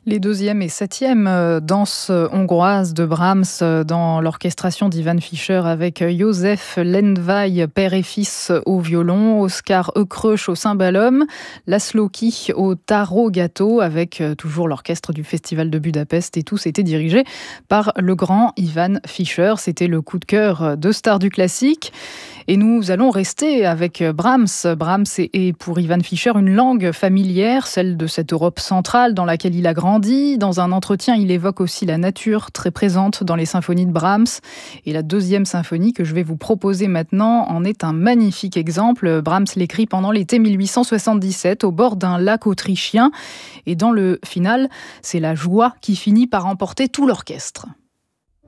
Les deuxième et septième danses hongroises de Brahms dans l'orchestration d'Ivan Fischer avec József Lendvai, père et fils au violon, Oskar Ökrös au cymbalum, Laszlo Kih au tarogato avec toujours l'orchestre du Festival de Budapest, et tous étaient dirigés par le grand Ivan Fischer. C'était le coup de cœur de Stars du classique. Et nous allons rester avec Brahms. Brahms est pour Ivan Fischer une langue familière, celle de cette Europe centrale dans laquelle il a grandi. Dans un entretien, il évoque aussi la nature très présente dans les symphonies de Brahms. Et la deuxième symphonie que je vais vous proposer maintenant en est un magnifique exemple. Brahms l'écrit pendant l'été 1877 au bord d'un lac autrichien. Et dans le final, c'est la joie qui finit par emporter tout l'orchestre.